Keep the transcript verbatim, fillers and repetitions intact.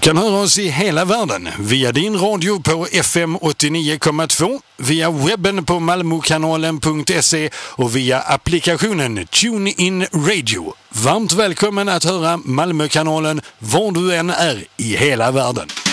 kan höra oss i hela världen via din radio på F M åttionio komma två, via webben på malmokanalen punkt se och via applikationen TuneIn Radio. Varmt välkommen att höra Malmökanalen var du än är i hela världen.